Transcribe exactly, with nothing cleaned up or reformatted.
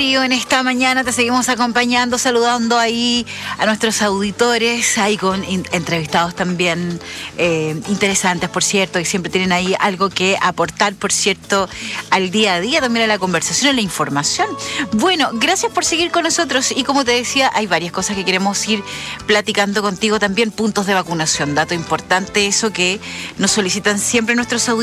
querido, en esta mañana te seguimos acompañando, saludando ahí a nuestros auditores, ahí con in- entrevistados también eh, interesantes, por cierto, y siempre tienen ahí algo que aportar, por cierto, al día a día, también a la conversación, a la información. Bueno, gracias por seguir con nosotros y como te decía, hay varias cosas que queremos ir platicando contigo también, puntos de vacunación, dato importante eso que nos solicitan siempre nuestros auditores.